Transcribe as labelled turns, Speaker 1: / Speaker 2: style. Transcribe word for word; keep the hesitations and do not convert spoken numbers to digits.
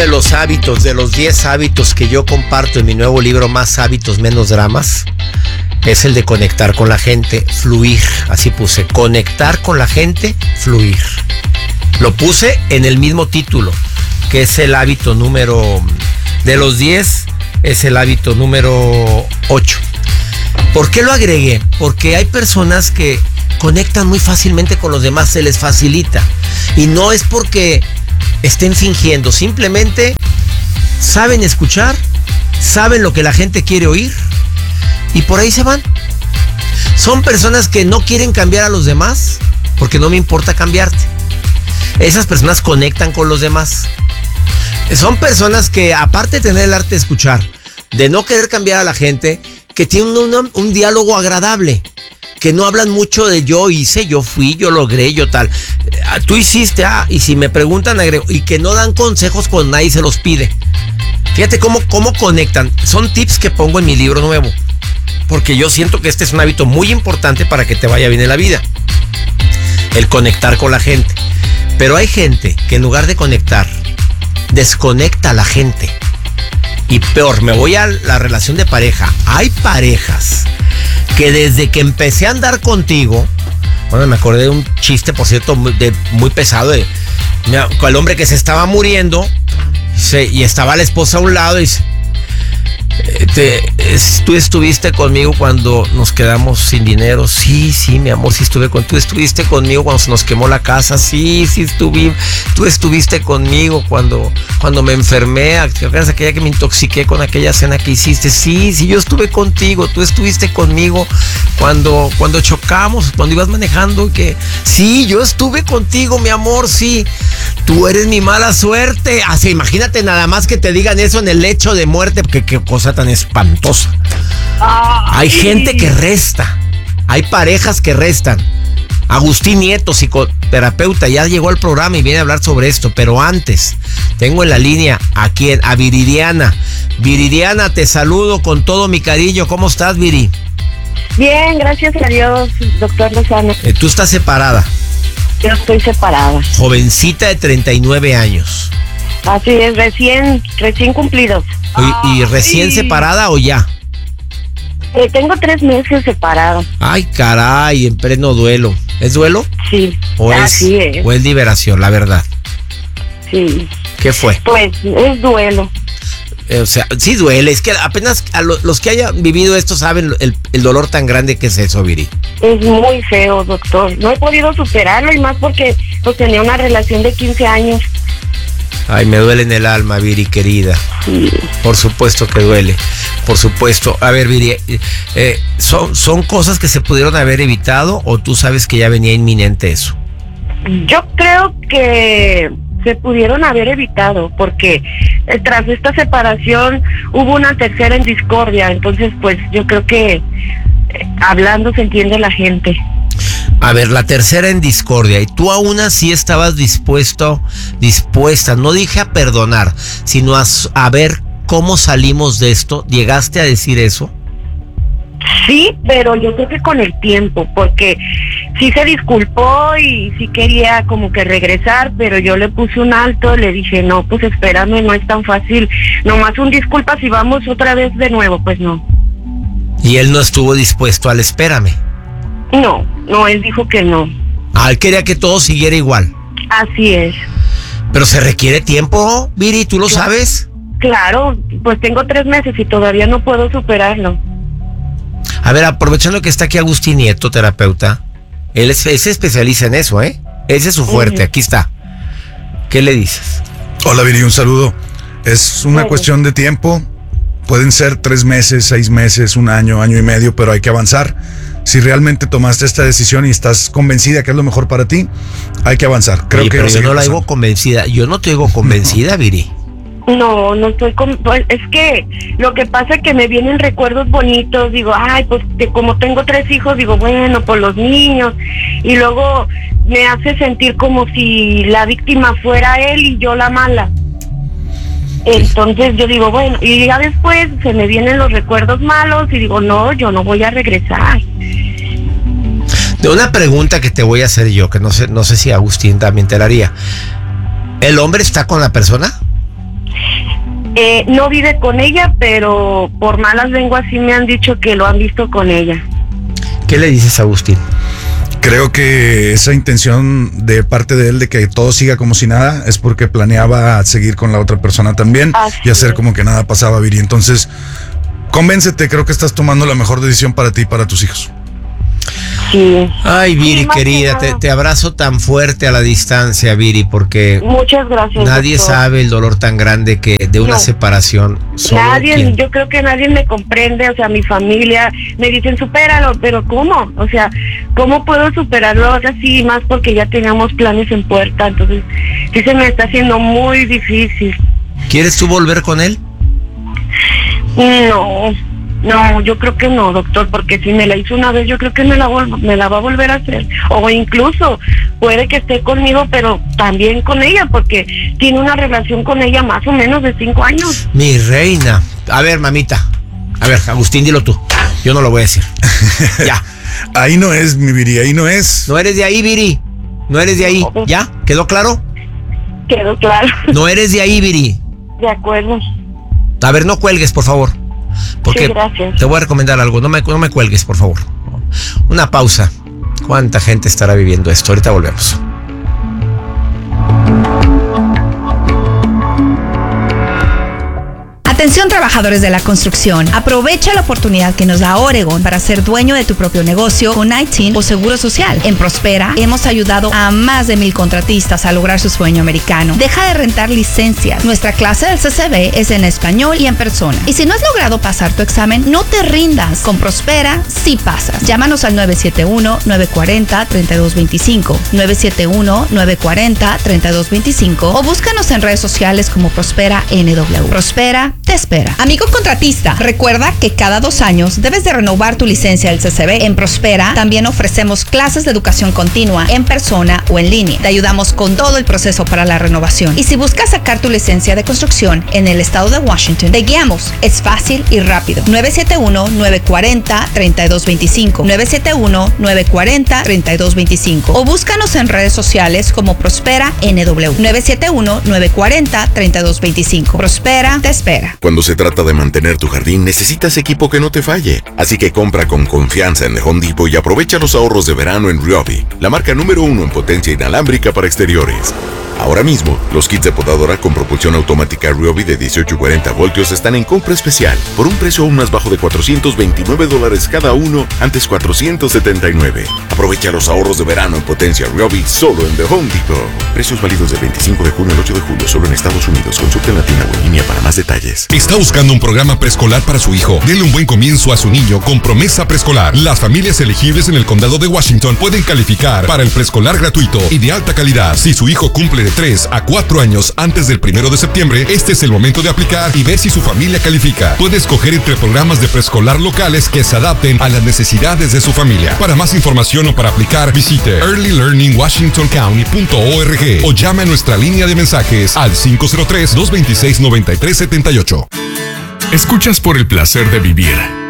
Speaker 1: de los hábitos, de los diez hábitos que yo comparto en mi nuevo libro Más hábitos, menos dramas, es el de conectar con la gente, fluir. Así puse, conectar con la gente, fluir. Lo puse en el mismo título, que es el hábito número, de los diez, es el hábito número ocho. ¿Por qué lo agregué? Porque hay personas que conectan muy fácilmente con los demás, se les facilita. Y no es porque estén fingiendo, simplemente saben escuchar, saben lo que la gente quiere oír y por ahí se van. Son personas que no quieren cambiar a los demás porque no me importa cambiarte. Esas personas conectan con los demás. Son personas que, aparte de tener el arte de escuchar, de no querer cambiar a la gente, que tienen un, un diálogo agradable, que no hablan mucho de yo hice, yo fui, yo logré, yo tal. Tú hiciste, ah, y si me preguntan, agrego, y que no dan consejos cuando nadie se los pide. Fíjate cómo, cómo conectan. Son tips que pongo en mi libro nuevo, porque yo siento que este es un hábito muy importante para que te vaya bien en la vida. El conectar con la gente. Pero hay gente que en lugar de conectar, desconecta a la gente. Y peor, me voy a la relación de pareja. Hay parejas que desde que empecé a andar contigo, bueno, me acordé de un chiste, por cierto, muy, de, muy pesado, de, mira, con el hombre que se estaba muriendo, se, y estaba la esposa a un lado, y dice, te, es, tú estuviste conmigo cuando nos quedamos sin dinero. Sí, sí, mi amor, sí estuve con. Tú estuviste conmigo cuando se nos quemó la casa. Sí, sí estuve. Tú estuviste conmigo cuando, cuando me enfermé. ¿Te acuerdas aquella que me intoxiqué con aquella cena que hiciste? Sí, sí, yo estuve contigo. Tú estuviste conmigo cuando, cuando chocamos, cuando ibas manejando. Que sí, yo estuve contigo, mi amor. Sí, tú eres mi mala suerte. Así, imagínate nada más que te digan eso en el lecho de muerte. Que qué cosa tan espantosa. Hay gente que resta, hay parejas que restan. Agustín Nieto, psicoterapeuta, ya llegó al programa y viene a hablar sobre esto, pero antes tengo en la línea a quien, a Viridiana. Viridiana, te saludo con todo mi cariño. ¿Cómo estás, Viri?
Speaker 2: Bien, gracias a Dios, doctor Lozano.
Speaker 1: Eh, ¿Tú estás separada?
Speaker 2: Yo estoy separada.
Speaker 1: Jovencita de treinta y nueve años.
Speaker 2: Así es, recién, recién cumplidos.
Speaker 1: ¿Y, y recién Ay. separada o ya?
Speaker 2: Eh, tengo tres meses separada.
Speaker 1: Ay, caray, en pleno duelo. ¿Es duelo?
Speaker 2: Sí,
Speaker 1: ¿O
Speaker 2: así
Speaker 1: es,
Speaker 2: es.
Speaker 1: ¿O es liberación, la verdad?
Speaker 2: Sí.
Speaker 1: ¿Qué fue?
Speaker 2: Pues es duelo.
Speaker 1: Eh, o sea, sí duele. Es que apenas a lo, los que hayan vivido esto saben el, el dolor tan grande que es eso, Viri.
Speaker 2: Es muy feo, doctor. No he podido superarlo y más porque pues, tenía una relación de quince años.
Speaker 1: Ay, me duele en el alma, Viri, querida. Sí. Por supuesto que duele. Por supuesto. A ver, Viri, eh, ¿son, ¿son cosas que se pudieron haber evitado o tú sabes que ya venía inminente eso?
Speaker 2: Yo creo que se pudieron haber evitado porque eh, tras esta separación hubo una tercera en discordia. Entonces, pues yo creo que eh, hablando se entiende la gente.
Speaker 1: A ver, la tercera en discordia, y tú aún así estabas dispuesto, dispuesta, no dije a perdonar, sino a, a ver cómo salimos de esto. ¿Llegaste a decir eso?
Speaker 2: Sí, pero yo creo que con el tiempo, porque sí se disculpó y sí quería como que regresar, pero yo le puse un alto, le dije, no, pues espérame, no es tan fácil, nomás un disculpa si vamos otra vez de nuevo, pues no.
Speaker 1: Y él no estuvo dispuesto al espérame.
Speaker 2: No, no, él dijo que no.
Speaker 1: Ah, él quería que todo siguiera igual.
Speaker 2: Así es.
Speaker 1: Pero se requiere tiempo, Viri, ¿tú lo claro, sabes?
Speaker 2: Claro, pues tengo tres meses y todavía no puedo superarlo.
Speaker 1: A ver, aprovechando que está aquí Agustín Nieto, terapeuta, él, es, él se especializa en eso, ¿eh? Ese es su fuerte, uh-huh. Aquí está. ¿Qué le dices?
Speaker 3: Hola, Viri, un saludo. Es una uh-huh. cuestión de tiempo. Pueden ser tres meses, seis meses, un año, año y medio, pero hay que avanzar. Si realmente tomaste esta decisión y estás convencida que es lo mejor para ti, hay que avanzar. Creo
Speaker 1: Oye,
Speaker 3: que
Speaker 1: pero yo no la
Speaker 3: pasando.
Speaker 1: digo convencida. Yo no te digo convencida, Viri.
Speaker 2: No, no estoy con... Pues, es que lo que pasa es que me vienen recuerdos bonitos. Digo, ay, pues que como tengo tres hijos, digo, bueno, por los niños. Y luego me hace sentir como si la víctima fuera él y yo la mala. Entonces yo digo, bueno, y ya después se me vienen los recuerdos malos y digo, no, yo no voy a regresar.
Speaker 1: De una pregunta que te voy a hacer yo, que no sé, no sé si Agustín también te la haría. ¿El hombre está con la persona?
Speaker 2: Eh, no vive con ella, pero por malas lenguas sí me han dicho que lo han visto con ella.
Speaker 1: ¿Qué le dices a Agustín?
Speaker 3: Creo que esa intención de parte de él de que todo siga como si nada es porque planeaba seguir con la otra persona también
Speaker 2: Así
Speaker 3: y hacer
Speaker 2: es.
Speaker 3: como que nada pasaba, Viri. Entonces, convéncete, creo que estás tomando la mejor decisión para ti y para tus hijos.
Speaker 2: Sí.
Speaker 1: Ay, Viri,
Speaker 2: Sí, más que
Speaker 1: querida, te,
Speaker 2: nada.
Speaker 1: te abrazo tan fuerte a la distancia, Viri, porque
Speaker 2: Muchas gracias.
Speaker 1: nadie
Speaker 2: doctor.
Speaker 1: sabe el dolor tan grande que de una
Speaker 2: No.
Speaker 1: separación. Solo
Speaker 2: Nadie,
Speaker 1: quien-
Speaker 2: yo creo que nadie me comprende, o sea, mi familia me dicen, supéralo, pero ¿cómo? O sea, ¿cómo puedo superarlo ahora sí? Más porque ya teníamos planes en puerta, entonces sí se me está haciendo muy difícil.
Speaker 1: ¿Quieres tú volver con él?
Speaker 2: No, no, yo creo que no, doctor, porque si me la hizo una vez, yo creo que me la, vol- me la va a volver a hacer. O incluso puede que esté conmigo, pero también con ella, porque tiene una relación con ella más o menos de cinco años.
Speaker 1: Mi reina. A ver, mamita. A ver, Agustín, dilo tú. Yo no lo voy a decir. Ya.
Speaker 3: Ahí no es, mi Viri, ahí no es.
Speaker 1: No eres de ahí, Viri. No eres de ahí. ¿Ya? ¿Quedó claro?
Speaker 2: Quedó claro.
Speaker 1: No eres de ahí, Viri.
Speaker 2: De acuerdo.
Speaker 1: A ver, no cuelgues, por favor. Porque
Speaker 2: Sí, gracias.
Speaker 1: te voy a recomendar algo. No me, no me cuelgues, por favor. Una pausa. ¿Cuánta gente estará viviendo esto? Ahorita volvemos.
Speaker 4: Atención, trabajadores de la construcción. Aprovecha la oportunidad que nos da Oregon para ser dueño de tu propio negocio con I T I N o Seguro Social. En Prospera hemos ayudado a más de mil contratistas a lograr su sueño americano. Deja de rentar licencias. Nuestra clase del C C B es en español y en persona. Y si no has logrado pasar tu examen, no te rindas. Con Prospera sí pasas. Llámanos al nueve siete uno, nueve cuatro cero, tres dos dos cinco, nueve siete uno, nueve cuatro cero, tres dos dos cinco o búscanos en redes sociales como Prospera N W. Prospera te espera. Amigo contratista, recuerda que cada dos años debes de renovar tu licencia del C C B. En Prospera también ofrecemos clases de educación continua en persona o en línea. Te ayudamos con todo el proceso para la renovación. Y si buscas sacar tu licencia de construcción en el estado de Washington, te guiamos. Es fácil y rápido. nueve siete uno, nueve cuatro cero, tres dos dos cinco, nueve siete uno, nueve cuatro cero, tres dos dos cinco o búscanos en redes sociales como Prospera N W. nueve siete uno, nueve cuatro cero, tres dos dos cinco. Prospera te espera.
Speaker 5: Cuando se trata de mantener tu jardín, necesitas equipo que no te falle. Así que compra con confianza en The Home Depot y aprovecha los ahorros de verano en Ryobi, la marca número uno en potencia inalámbrica para exteriores. Ahora mismo, los kits de podadora con propulsión automática Ryobi de dieciocho y cuarenta voltios están en compra especial por un precio aún más bajo de cuatrocientos veintinueve dólares cada uno, antes cuatrocientos setenta y nueve. Aprovecha los ahorros de verano en potencia Ryobi solo en The Home Depot. Precios válidos del veinticinco de junio al ocho de julio solo en Estados Unidos. Consulta en la tienda o en línea para más detalles.
Speaker 6: ¿Está buscando un programa preescolar para su hijo? Denle un buen comienzo a su niño con Promesa Preescolar. Las familias elegibles en el condado de Washington pueden calificar para el preescolar gratuito y de alta calidad. Si su hijo cumple de tres a cuatro años antes del primero de septiembre, este es el momento de aplicar y ver si su familia califica. Puede escoger entre programas de preescolar locales que se adapten a las necesidades de su familia. Para más información o para aplicar, visite early learning washington county punto org o llame a nuestra línea de mensajes al cinco cero tres, dos dos seis, nueve tres siete ocho.
Speaker 7: Escuchas por el placer de vivir